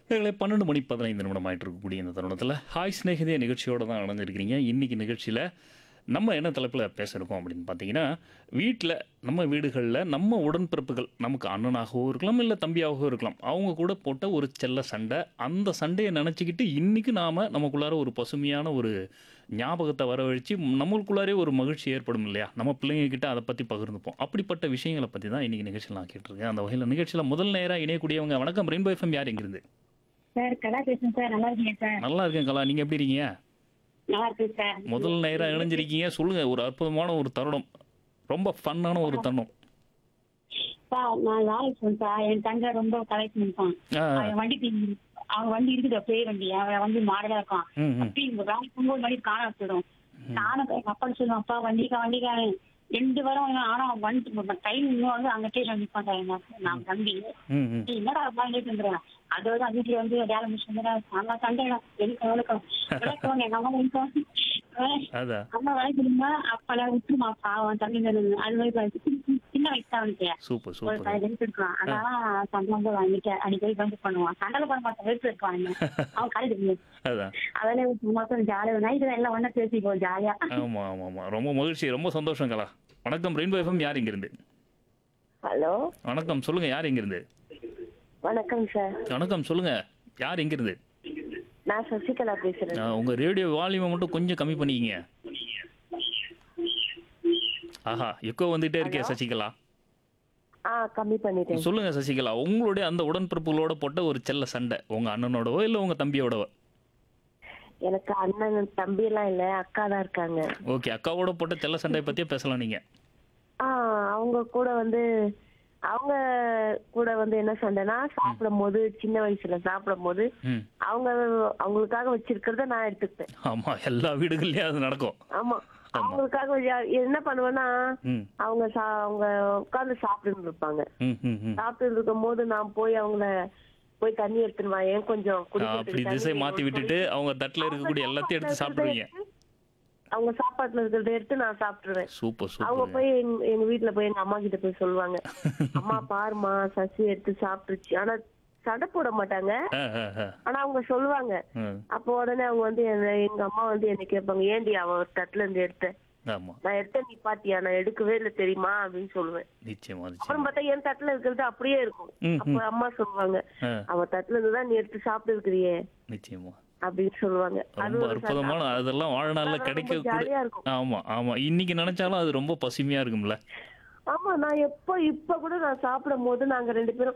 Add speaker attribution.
Speaker 1: நேயர்களே 12 மணி 15 நிமிடம் ஆயிட்டு இருக்கக்கூடிய இந்த தருணத்தில் ஹாய் சிநேகிதே நிகழ்ச்சியோட தான் இணைஞ்சிருக்கிறீங்க. இன்னைக்கு நிகழ்ச்சியில் நம்ம என்ன தலைப்பில் பேச இருக்கோம் அப்படின்னு பார்த்தீங்கன்னா, வீட்டில் நம்ம வீடுகளில் நம்ம உடன்பிறப்புகள் நமக்கு அண்ணனாகவோ இருக்கலாம், இல்லை தம்பியாகவோ இருக்கலாம். அவங்க கூட போட்ட ஒரு செல்ல சண்டை, அந்த சண்டையை நினச்சிக்கிட்டு இன்னைக்கு நாம் நமக்குள்ளார ஒரு பசுமையான ஒரு ஞாபகத்தை வரவழைச்சு நம்மளுக்குள்ளாரே ஒரு மகிழ்ச்சி ஏற்படும் இல்லையா? நம்ம பிள்ளைங்க கிட்ட அதை பற்றி பகிர்ந்துப்போம். அப்படிப்பட்ட விஷயங்களை பற்றி தான் இன்னைக்கு நிகழ்ச்சியில் நான் கேட்டிருக்கேன். அந்த வகையில் நிகழ்ச்சியில் முதல் நேராக இணையக்கூடியவங்க, வணக்கம் ரெயின்போ எஃப்எம், யார் எங்கிருந்து?
Speaker 2: சார் கலா பேசுறேன் சார். நல்லா இருக்கீங்க சார்?
Speaker 1: நல்லா இருக்கேன் கலா, நீங்க எப்படி இருக்கீங்க?
Speaker 2: நல்லா இருக்கு சார்.
Speaker 1: முதல் நேரம் இணைஞ்சிருக்கீங்க, சொல்லுங்க. ஒரு அற்புதமான ஒரு தருணம், ரொம்ப ஃபன்னான ஒரு தருணம்.
Speaker 2: சார் நான் வேலைக்கு போறேன் சார். என் தங்கை ரொம்ப கலெக்ட் பண்ணிப்பான்.
Speaker 1: ஆ, ஆ.
Speaker 2: அவன் அவன் வண்டி இருக்குது, அப்படியே வண்டி அவன் வந்து மாடலா இருக்கான்.
Speaker 1: ம், ம்,
Speaker 2: அப்படி இந்த வேலைக்கு போகும்போது மணி காண வச்சிடும். நானும் எங்க அப்பா சொல்லுவேன், அப்பா வண்டிக்காரன் 2 வாரம் ஆனா அவன் வண்டி டைம் இன்னும் வந்து அங்கிட்டே நிற்பான் சார். நான் தம்பி
Speaker 1: ம், ம்.
Speaker 2: என்னடா அப்பா எங்கே வந்துடுறேன். அதோட வீட்டுல வந்து வேலை முடிச்சு நல்லா சண்டை எனக்கு விளக்கம் எங்க அம்மா இருக்கும்.
Speaker 1: அதான்.
Speaker 2: அம்மா வேலைக்கு இருந்தா அப்பெல்லாம் விட்டுருமா பாவம் தம்பி. அது மாதிரி சின்ன வயசு தான் வந்துட்டு
Speaker 1: சூப்பர்
Speaker 2: ஒரு
Speaker 1: சூப்பர்.
Speaker 2: 15 இருக்கான். அதனால சண்டை வந்து வாங்கிட்டு அடிக்கடி வந்து பண்ணுவான். சண்டை பண்ண மாட்டான், வெறுப்பு இருப்பான். அவன் கழுது
Speaker 1: அதான்.
Speaker 2: அதெல்லாம் மாசம் ஜாலியா நைட்டு எல்லாம் ஒண்ணா பேசிக்குவோம் ஜாலியா.
Speaker 1: ஆமா ஆமா ஆமா, ரொம்ப மகிழ்ச்சி, ரொம்ப சந்தோஷம் கலா. வணக்கம் ரெயின்போ எஃப்எம், யார் எங்கிருந்து?
Speaker 3: ஹலோ,
Speaker 1: வணக்கம், சொல்லுங்க, யார் எங்கிருந்து?
Speaker 3: வணக்கம் சார்.
Speaker 1: வணக்கம், சொல்லுங்க, யார் எங்கிருந்து?
Speaker 3: நான் சசிகலா பேசுறேன்.
Speaker 1: உங்க ரேடியோ வால்யூமை மட்டும் கொஞ்சம் கம்மி பண்ணிக்கிங்க. ஆஹா, எக்கோ வந்துட்டே இருக்கே சசிகலா.
Speaker 3: கம்மி பண்ணிட்டேன்.
Speaker 1: சொல்லுங்க சசிகலா, உங்களுடைய அந்த உடன்பிறப்புகளோட போட்ட ஒரு செல்ல சண்டை, உங்க அண்ணனோடவோ இல்லை உங்க தம்பியோடவோ?
Speaker 3: எனக்கு அண்ணன் தம்பி எல்லாம் இல்ல, அக்கா தான் இருக்காங்க.
Speaker 1: ஓகே, அக்காவோட போட்ட செல்ல சண்டையை பத்தியே பேசலாம் நீங்க.
Speaker 3: அவங்க கூட வந்து என்ன சண்டைனா, சாப்பிடும் போது சின்ன வயசுல சாப்பிடும் போது
Speaker 1: ம்.
Speaker 3: அவங்களுக்காக வச்சிருக்கிறத நான் எடுத்துக்கிட்டேன்.
Speaker 1: ஆமா, எல்லா வீடுகள்லயும் அது நடக்கும்.
Speaker 3: ஆமா, அவங்களுக்காக என்ன பண்ணுவேன்னா,
Speaker 1: ம்,
Speaker 3: அவங்க உட்கார்ந்து சாப்பிட்டு இருப்பாங்க.
Speaker 1: ம், ம், ம்.
Speaker 3: சாப்பிட்டு இருக்கும் போது நான் போய் போய் தண்ணி எடுத்துன்னு வா, ஏன் கொஞ்சம்
Speaker 1: அப்படி
Speaker 3: குடிக்கிறதுக்கு
Speaker 1: திசை
Speaker 3: தண்ணி
Speaker 1: மாத்தி
Speaker 3: வேணும்னு
Speaker 1: விட்டுட்டு அவங்க தட்டுல இருக்கக்கூடிய எல்லாத்தையும் எடுத்து சாப்பிடுவீங்க.
Speaker 3: அவங்க சாப்பாட்டுல இருக்கிறத எடுத்து நான் சாப்பிட்டுருவேன்.
Speaker 1: சூப்பர்
Speaker 3: அவங்க
Speaker 1: சூப்பர்.
Speaker 3: போய் எங்க வீட்டுல போய் எங்க அம்மா கிட்ட போய் சொல்லுவாங்க, அம்மா பாருமா சசி எடுத்து சாப்பிட்டுருச்சு. ஆனா சண்டை போட மாட்டாங்க, ஆனா அவங்க சொல்லுவாங்க. அப்போ உடனே அவங்க வந்து எங்க அம்மா வந்து என்ன கேட்பாங்க, ஏண்டி அவ ஒரு தட்டுல இருந்து எடுத்த,
Speaker 1: ஆமா,
Speaker 3: நான் எடுத்த நீ பாத்தியா, நான் எடுக்கவே இல்லை தெரியுமா அப்படின்னு சொல்லுவேன்.
Speaker 1: நிச்சயமா
Speaker 3: அப்புறம்
Speaker 1: நிச்சயமா.
Speaker 3: பார்த்தா என் தட்டுல இருக்கிறது அப்படியே இருக்கும்.
Speaker 1: ம்,
Speaker 3: அப்போ அம்மா சொல்லுவாங்க,
Speaker 1: ஆ,
Speaker 3: அவ தட்டுல இருந்து தான் நீ எடுத்து சாப்பிட்டு இருக்கிறியே
Speaker 1: நிச்சயமா.
Speaker 3: அப்படின்னு சொல்லுவாங்க. அது
Speaker 1: ரொம்ப
Speaker 3: ஒரு
Speaker 1: அற்புதமான, அதெல்லாம் வாழ்நாள்ல
Speaker 3: அதெல்லாம்
Speaker 1: கிடைக்க
Speaker 3: ரொம்ப
Speaker 1: கூட.
Speaker 3: ஜாலியா இருக்கும்.
Speaker 1: ஆமா ஆமா, இன்னைக்கு நினைச்சாலும் அது ரொம்ப பசுமையா இருக்கும்ல.
Speaker 3: ஆமா, நான் இப்ப கூட நான் சாப்பிடும் போது நாங்க 2 பேரும்